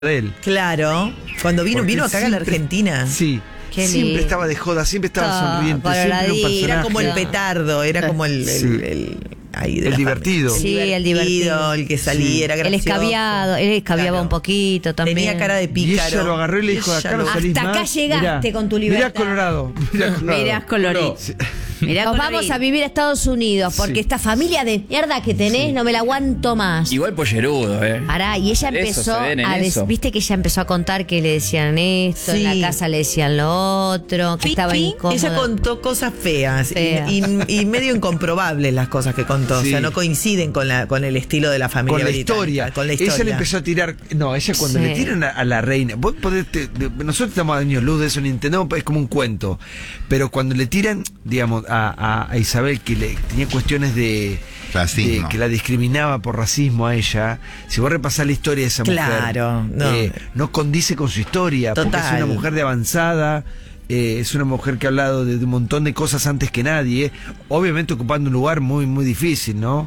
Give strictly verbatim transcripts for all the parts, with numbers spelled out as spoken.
de él. Claro, cuando vino, Porque vino acá a la siempre- Argentina. Sí. Qué Siempre lindo. estaba de joda, siempre estaba Todo sonriente, siempre era un coloradito. personaje. Era como el petardo, era como el, el, Sí. el- ahí de El la divertido. familia. Sí, el divertido. El que salía, era Él gracioso. escabiaba, él escabiaba Claro. un poquito también. Tenía cara de Y pícaro. ella lo agarró y le dijo, Ella acá no lo- salís Hasta más. acá llegaste Mirá, con tu Mirá libertad. Colorado. Mirá Colorado. Mirá Colorado. Sí. Mirá Nos Colorín. vamos a vivir a Estados Unidos porque Sí. esta familia de mierda que tenés no me la aguanto más. Igual pollerudo, ¿eh? Pará, y ella Eso empezó se ven en a des- eso. viste que ella empezó a contar que le decían esto, Sí. en la casa le decían lo otro, que estaba incómoda. Ella contó cosas feas y- Feas. y, y medio incomprobables las cosas que contó. Sí. O sea, no coinciden con, la, con el estilo de la familia Con la británica, historia. Con la historia. Ella le empezó a tirar. No, ella cuando Sí. le tiran a, a la reina. Vos podés. te- de- nosotros estamos a años luz de eso, Nintendo es como un cuento. Pero cuando le tiran, digamos, a, a- a Isabel, que le tenía cuestiones de. Racismo. de- que la discriminaba por racismo a ella. Si vos repasás la historia de esa Claro, mujer, no. eh, no condice con su historia. Porque Total. es una mujer de avanzada. eh, es una mujer que ha hablado de, de un montón de cosas antes que nadie. Obviamente ocupando un lugar muy, muy difícil, ¿no?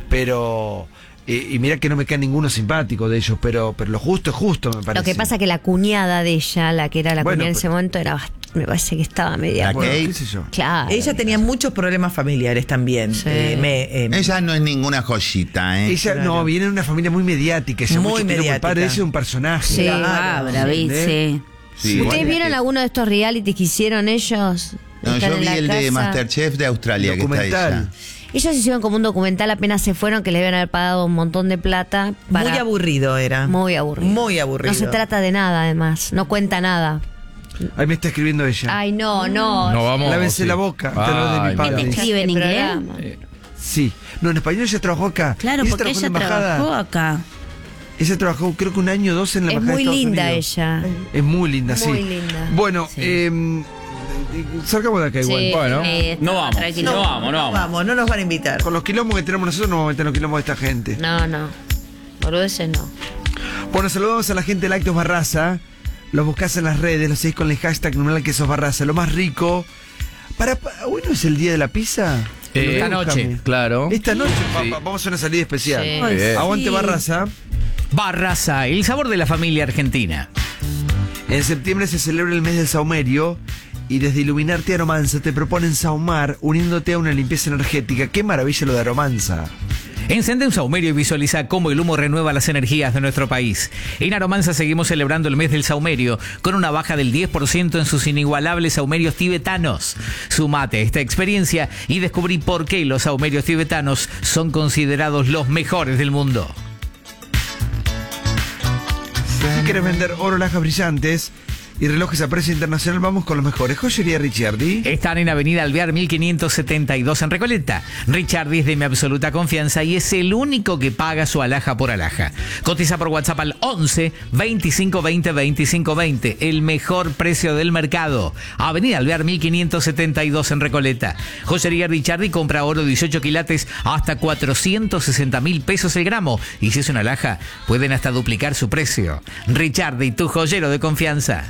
Pero. eh, y mira que no me cae ninguno simpático de ellos, pero, pero lo justo es justo, me parece. Lo que pasa que la cuñada de ella, la que era la Bueno, cuñada en pero- ese momento, era bast- me parece que estaba media. La Bueno, Kate. qué sé yo. Claro. Ella tenía muchos problemas familiares también. Sí. Eh, me- eh, Ella no es ninguna joyita, ¿eh? Ella Claro. no, viene de una familia muy mediática. Ella Muy mucho tiempo, mediática. El padre de ella es un personaje. Sí. Ah, Braví, ¿entendés? sí. Sí, ¿Ustedes bueno, vieron que- alguno de estos realities que hicieron ellos? No, Están yo en vi la el de casa. Masterchef de Australia, que está Documental. ella. Ellos hicieron como un documental apenas se fueron, que le deben haber pagado un montón de plata. para- Muy aburrido era. Muy aburrido. Muy aburrido. No se trata de nada, además. No cuenta nada. Ahí me está escribiendo ella. Ay, no, no. No vamos. Lávense sí. la boca, te lo de mi Ay, padre. ¿Te mira. escribe en Este inglés? programa. Sí. No, en español ella trabajó acá. Claro, Ella porque trabajó ella en la embajada. trabajó acá. Ella trabajó creo que un año o dos en la Es embajada muy de Estados linda Unidos. ella. Es muy linda, sí. Muy linda. Bueno, Sí. eh, salgamos de acá igual. Sí. Bueno. Eh, No vamos, tranquilo. no vamos, no No vamos. vamos, no nos van a invitar. Con los quilombos que tenemos nosotros no vamos a meter en los quilombos de esta gente. No, no. Boludeces no. Bueno, saludamos a la gente de Lácteos Barraza. Los buscás en las redes, los seguís con el hashtag numeral quesos Barraza. Lo más rico. Para, para- ¿hoy no es el día de la pizza? Eh, esta Búscame. noche, claro. Esta noche Sí. pa- pa- vamos a una salida especial. Sí. Ay, Bien. Aguante sí. Barraza. Barraza, el sabor de la familia argentina. En septiembre se celebra el mes del saumerio y desde Iluminarte Aromanza te proponen saumar uniéndote a una limpieza energética. Qué maravilla lo de Aromanza. Encende un saumerio y visualiza cómo el humo renueva las energías de nuestro país. En Aromanza seguimos celebrando el mes del saumerio con una baja del diez por ciento en sus inigualables saumerios tibetanos. Sumate a esta experiencia y descubrí por qué los saumerios tibetanos son considerados los mejores del mundo. Si quieres vender oro, lajas brillantes y relojes a precio internacional, vamos con los mejores. Joyería Ricciardi. Están en Avenida Alvear mil quinientos setenta y dos en Recoleta. Richard es de mi absoluta confianza y es el único que paga su alhaja por alhaja. Cotiza por WhatsApp al once veinticinco veinte veinticinco veinte. El mejor precio del mercado. Avenida Alvear mil quinientos setenta y dos en Recoleta. Joyería Richardi compra oro dieciocho quilates hasta cuatrocientos sesenta mil pesos el gramo. Y si es una alhaja, pueden hasta duplicar su precio. Richardi, tu joyero de confianza.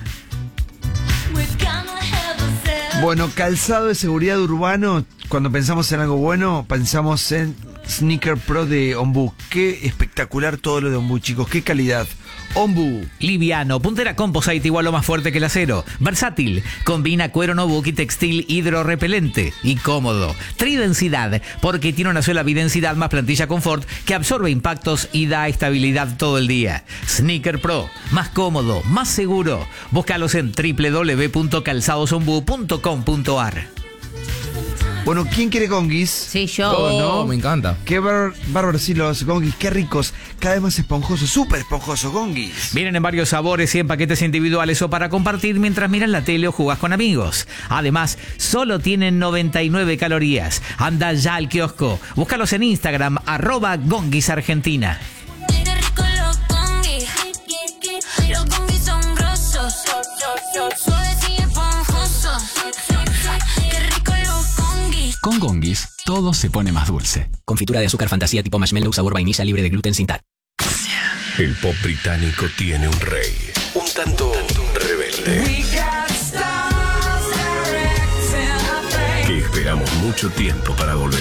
Bueno, calzado de seguridad urbano. Cuando pensamos en algo bueno, pensamos en Sneaker Pro de Ombu. Qué espectacular todo lo de Ombu, chicos. Qué calidad. Ombu. Liviano, puntera composite igual o más fuerte que el acero. Versátil, combina cuero Nubuck y textil hidrorrepelente. Y cómodo. Tridensidad, porque tiene una sola bidensidad más plantilla confort que absorbe impactos y da estabilidad todo el día. Sneaker Pro, más cómodo, más seguro. Búscalos en doble u doble u doble u punto calzadosombu punto com punto a r. Bueno, ¿quién quiere gonguis? Sí, yo. Oh, me encanta. Qué bar- bárbaros sí los gonguis, qué ricos. Cada vez más esponjosos, súper esponjosos gonguis. Vienen en varios sabores y en paquetes individuales o para compartir mientras miras la tele o jugás con amigos. Además, solo tienen noventa y nueve calorías. Anda ya al kiosco. Búscalos en Instagram, arroba gonguisargentina. Qué rico los congis, los congis son grosos, suaves y esponjosos. Qué rico los congis. Con Gonguis, todo se pone más dulce. Confitura de azúcar fantasía tipo marshmallow sabor vainilla libre de gluten sin tal. El pop británico tiene un rey, un tanto rebelde, que esperamos mucho tiempo para volver